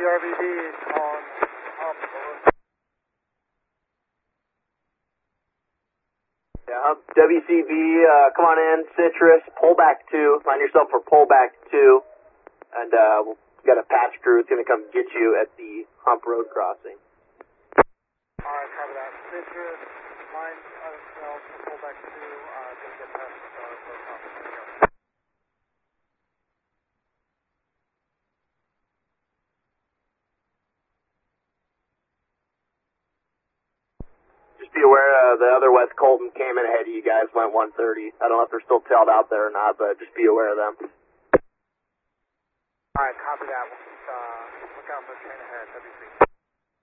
WRVD on WCB, come on in, Citrus, pullback 2, line yourself for pullback 2, and we've got a patch crew that's going to come get you at the Hump Road crossing. Alright, copy that. Citrus, line yourself for pullback 2, going to get past the road crossing. Just be aware the other West Colton came in ahead of you guys, went 130. I don't know if they're still tailed out there or not, but just be aware of them. Alright, copy that. We'll look out for the train ahead.